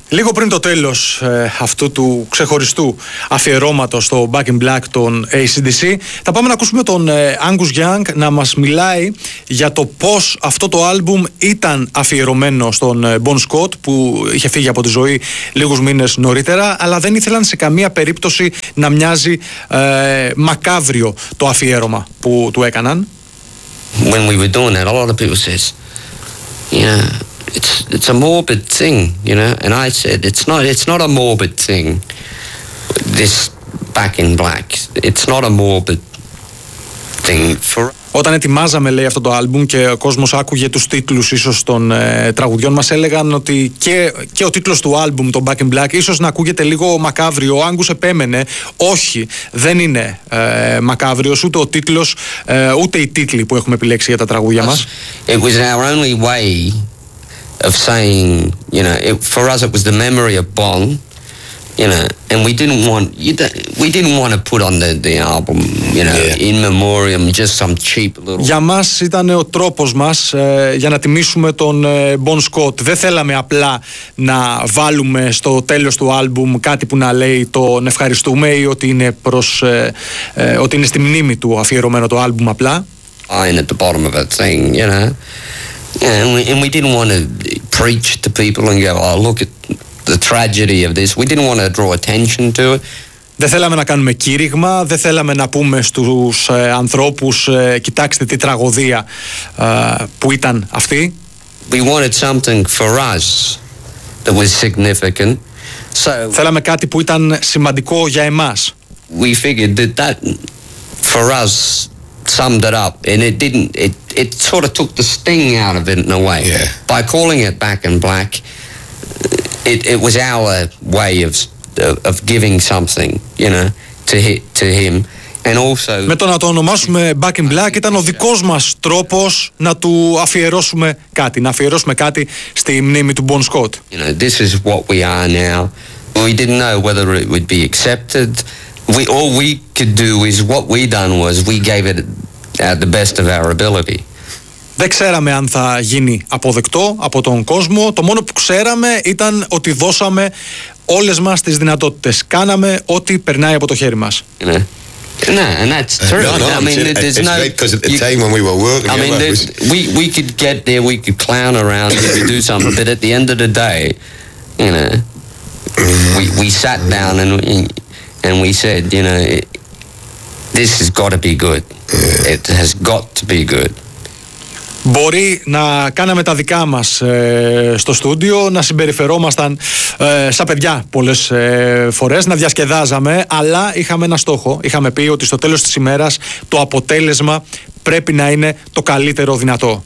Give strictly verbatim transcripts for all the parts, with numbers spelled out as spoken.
Λίγο πριν το τέλος ε, αυτού του ξεχωριστού αφιερώματος στο Back in Black των έι σι ντι σι, θα πάμε να ακούσουμε τον ε, Angus Young να μας μιλάει για το πώς αυτό το άλμπουμ ήταν αφιερωμένο στον ε, Bon Scott, που είχε φύγει από τη ζωή λίγους μήνες νωρίτερα, αλλά δεν ήθελαν σε καμία περίπτωση να μοιάζει ε, μακάβριο το αφιέρωμα που του έκαναν. When we were doing that, a lot of people says, yeah, it's it's a morbid thing, you know, and I said it's not it's not a morbid thing. This Back in Black, it's not a morbid thing for. Όταν ετοιμάζαμε, λέει, αυτό το άλμπουμ και ο κόσμος άκουγε τους τίτλους ίσως των ε, τραγουδιών μας, έλεγαν ότι και, και ο τίτλος του άλμπουμ, το Back in Black, ίσως να ακούγεται λίγο μακάβριο. Ο Άγκους επέμενε, όχι, δεν είναι ε, μακάβριος ούτε ο τίτλος, ε, ούτε οι τίτλοι που έχουμε επιλέξει για τα τραγούδια μας. It was our only way of saying, you know, it, for us it was the memory of Bon. You know, and we didn't want you we didn't want to put on the, the album, you know, yeah. in memoriam, just some cheap little. Για μας ήταν ο τρόπος μας ε, για να τιμήσουμε τον ε, Bon Scott. Δεν θέλαμε απλά να βάλουμε στο τέλος του άλμπουμ κάτι που να λέει τον ευχαριστούμε ή ότι είναι, προς, ε, ε, ότι είναι στη μνήμη του αφιερωμένο το άλμπουμ απλά. Line at the bottom of a thing, you know, yeah, and, we, and we didn't want to preach to people and go, oh, look at the tragedy of this. We didn't want to draw attention to it. Δεν θέλαμε να κάνουμε κήρυγμα, δεν θέλαμε να πούμε στους ε, ανθρώπους ε, κοιτάξτε τι τραγωδία ε, που ήταν αυτή. We wanted something for us that was significant. So θέλαμε κάτι που ήταν σημαντικό για εμάς. We figured that that for us summed it up, and it didn't. It it sort of took the sting out of it in a way. Yeah. By calling it Back in Black, It, it was our way of of giving something, you know, to hit, to him, and also. Με το να το ονομάσουμε Back in Black ήταν ο δικός μας τρόπος να του αφιερώσουμε κάτι, να αφιερώσουμε κάτι στη μνήμη του Bon Scott. You know, this is what we are now. We didn't know whether it would be accepted. We all we could do is what we done was we gave it at the best of our ability. Δεν ξέραμε αν θα γίνει αποδεκτό από τον κόσμο. Το μόνο που ξέραμε ήταν ότι δώσαμε όλες μας τις δυνατότητες. Κάναμε ό,τι περνάει από το χέρι μας. You know? No, and that's true. No, no, I mean, it's, there's it's no. great because at the time when we were working, I mean, was, we we could get there, we could clown around, we could do something, but at the end of the day, you know, we we sat down and we, and we said, you know, this has got to be good. Yeah. It has got to be good. Μπορεί να κάναμε τα δικά μας ε, στο στούντιο, να συμπεριφερόμασταν ε, σαν παιδιά πολλές ε, φορές, να διασκεδάζαμε, αλλά είχαμε ένα στόχο. Είχαμε πει ότι στο τέλος της ημέρας το αποτέλεσμα πρέπει να είναι το καλύτερο δυνατό.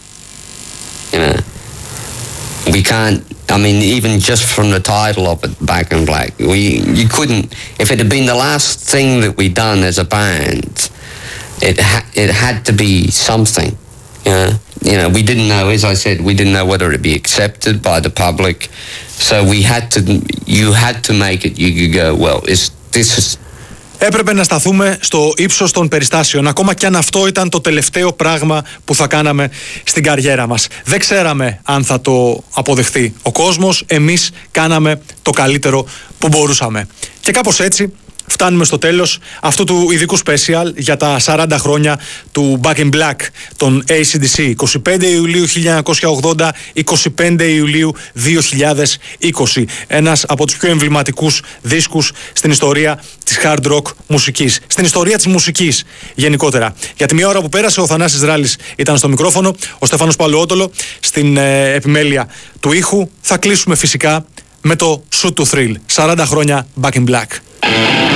You know, we can't, I mean, even just from the title of it, Back in Black, we, you couldn't, if it had been the last thing that we done as a band, it, ha- it had to be something. Yeah, you know, we didn't know, as I said, we didn't know whether it'd be accepted by the public. So we had to, you had to make it, you could go, well, is, this is... Έπρεπε να σταθούμε στο ύψος των περιστάσεων, ακόμα κι αν αυτό ήταν το τελευταίο πράγμα που θα κάναμε στην καριέρα μας. Δεν ξέραμε αν θα το αποδεχθεί ο κόσμος, εμείς κάναμε το καλύτερο που μπορούσαμε. Και κάπως έτσι φτάνουμε στο τέλος αυτού του ειδικού special για τα σαράντα χρόνια του Back in Black των έι σι ντι σι. εικοστή πέμπτη Ιουλίου χίλια εννιακόσια ογδόντα, εικοστή πέμπτη Ιουλίου δύο χιλιάδες είκοσι. Ένας από τους πιο εμβληματικούς δίσκους στην ιστορία της hard rock μουσικής. Στην ιστορία της μουσικής γενικότερα. Για τη μία ώρα που πέρασε, ο Θανάσης Ράλης ήταν στο μικρόφωνο, ο Στέφανος Παλαιότολο στην ε, επιμέλεια του ήχου. Θα κλείσουμε φυσικά με το Shoot to Thrill. σαράντα χρόνια Back in Black.